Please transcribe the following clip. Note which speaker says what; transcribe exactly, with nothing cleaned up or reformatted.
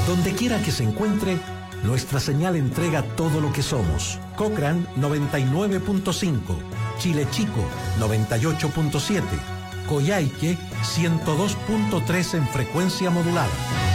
Speaker 1: Donde quiera que se encuentre, nuestra señal entrega todo lo que somos. Cochrane noventa y nueve punto cinco, Chile Chico noventa y ocho punto siete, Coyhaique ciento dos punto tres en frecuencia modulada.